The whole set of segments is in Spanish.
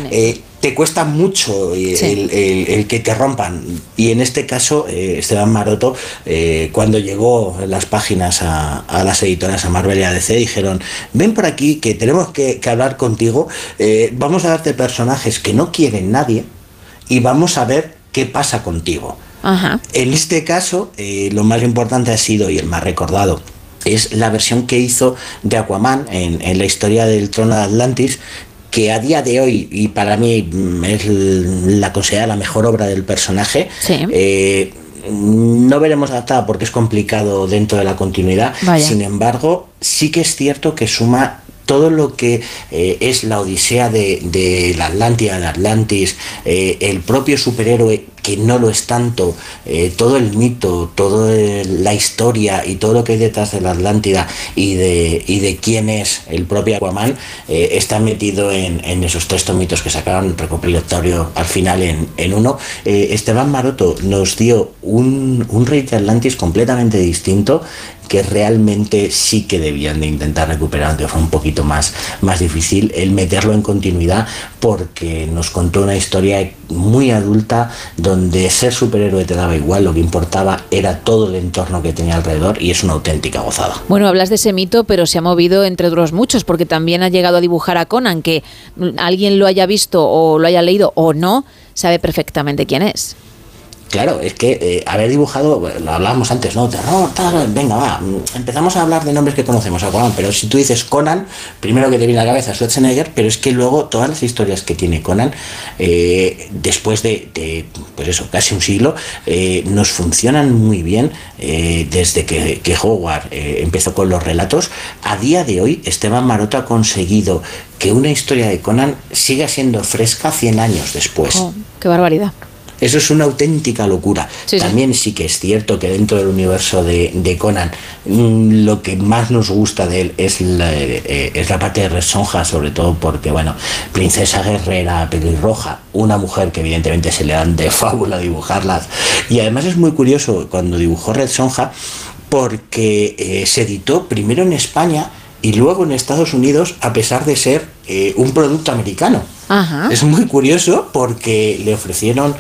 te cuesta mucho el que te rompan. Y en este caso, Esteban Maroto, cuando llegó las páginas a las editoras, a Marvel y a DC, dijeron: ven por aquí, que tenemos que hablar contigo, vamos a darte personajes que no quieren nadie y vamos a ver qué pasa contigo. Ajá. En este caso, lo más importante ha sido, y el más recordado, es la versión que hizo de Aquaman en la historia del Trono de Atlantis, que a día de hoy, y para mí es la considerada la mejor obra del personaje. Sí. No veremos adaptada porque es complicado dentro de la continuidad. Vaya. Sin embargo, sí que es cierto que suma todo lo que es la odisea de la Atlántida, de Atlantis, el propio superhéroe, que no lo es tanto, todo el mito, toda la historia y todo lo que hay detrás de la Atlántida y de quién es el propio Aquaman, está metido en esos 3 tomitos que sacaron recopilatorio al final en uno. Esteban Maroto nos dio un Rey de Atlantis completamente distinto, que realmente sí que debían de intentar recuperar, aunque fue un poquito más difícil el meterlo en continuidad, porque nos contó una historia muy adulta, donde ser superhéroe te daba igual, lo que importaba era todo el entorno que tenía alrededor, y es una auténtica gozada. Bueno, hablas de ese mito, pero se ha movido entre otros muchos, porque también ha llegado a dibujar a Conan, que alguien lo haya visto o lo haya leído o no, sabe perfectamente quién es. Claro, es que haber dibujado, lo hablábamos antes, ¿no? Terror, tal, venga, va, empezamos a hablar de nombres que conocemos, a Conan, pero si tú dices Conan, primero que te viene a la cabeza Schwarzenegger, pero es que luego todas las historias que tiene Conan, después de pues eso, casi un siglo, nos funcionan muy bien, desde que Howard empezó con los relatos. A día de hoy, Esteban Maroto ha conseguido que una historia de Conan siga siendo fresca 100 años después. Oh, ¡qué barbaridad! Eso es una auténtica locura. Sí, También sí que es cierto que dentro del universo de Conan, lo que más nos gusta de él es la parte de Red Sonja, sobre todo porque, bueno, princesa guerrera, pelirroja, una mujer que evidentemente se le dan de fábula dibujarlas. Y además es muy curioso cuando dibujó Red Sonja, porque se editó primero en España y luego en Estados Unidos, a pesar de ser un producto americano. Ajá. Es muy curioso porque le ofrecieron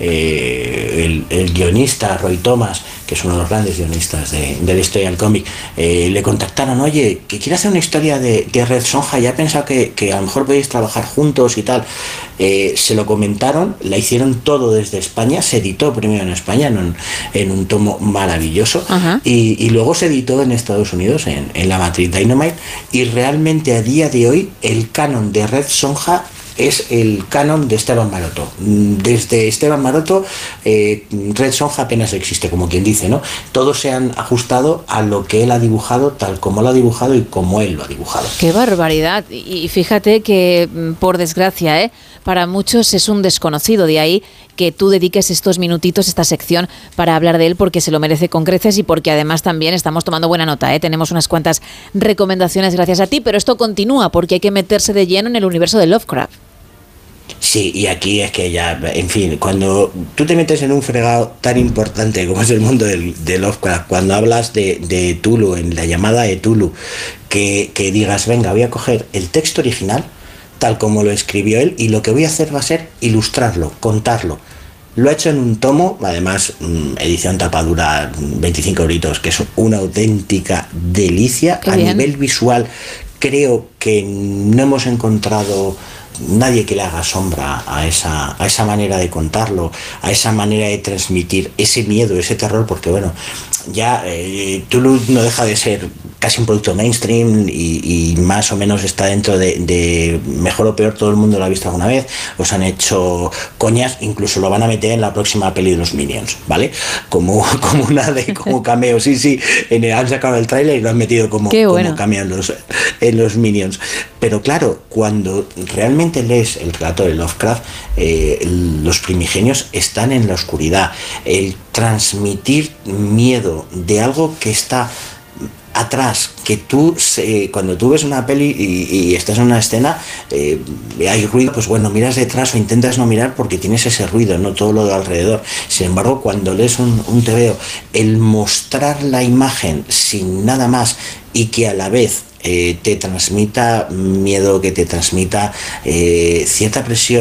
el guionista Roy Thomas, que es uno de los grandes guionistas de la historia del cómic, le contactaron: oye, que quiere hacer una historia de Red Sonja, ya he pensado que a lo mejor podéis trabajar juntos y tal. Se lo comentaron, la hicieron todo desde España, se editó primero en España en un tomo maravilloso, y luego se editó en Estados Unidos en la matriz Dynamite, y realmente a día de hoy el canon de Red Sonja es el canon de Esteban Maroto. Desde Esteban Maroto, Red Sonja apenas existe, como quien dice, ¿no? Todos se han ajustado a lo que él ha dibujado, tal como lo ha dibujado y como él lo ha dibujado. ¡Qué barbaridad! Y fíjate que, por desgracia, para muchos es un desconocido, de ahí que tú dediques estos minutitos, esta sección, para hablar de él, porque se lo merece con creces y porque además también estamos tomando buena nota, Tenemos unas cuantas recomendaciones gracias a ti, pero esto continúa porque hay que meterse de lleno en el universo de Lovecraft. Sí, y aquí es que ya, en fin, cuando tú te metes en un fregado tan importante como es el mundo de Lovecraft, cuando hablas de Tulu, en la llamada de Tulu, que digas: venga, voy a coger el texto original tal como lo escribió él, y lo que voy a hacer va a ser ilustrarlo, contarlo. Lo ha hecho en un tomo, además edición tapadura, 25 euritos, que es una auténtica delicia. Qué a bien. Nivel visual, creo que no hemos encontrado nadie que le haga sombra a esa manera de contarlo, a esa manera de transmitir ese miedo, ese terror, porque bueno, ya Tulu no deja de ser casi un producto mainstream y más o menos está dentro de mejor o peor, todo el mundo lo ha visto alguna vez, os han hecho coñas, incluso lo van a meter en la próxima peli de los Minions, ¿vale? Como cameo, sí, han sacado el tráiler y lo han metido como cameo en los Minions. Pero claro, cuando realmente lees el relato de Lovecraft, los primigenios están en la oscuridad. El transmitir miedo de algo que está atrás, que tú cuando tú ves una peli y estás en una escena, hay ruido, pues bueno, miras detrás o intentas no mirar porque tienes ese ruido, no todo lo de alrededor. Sin embargo, cuando lees un TVO, el mostrar la imagen sin nada más y que a la vez te transmita miedo, que te transmita cierta presión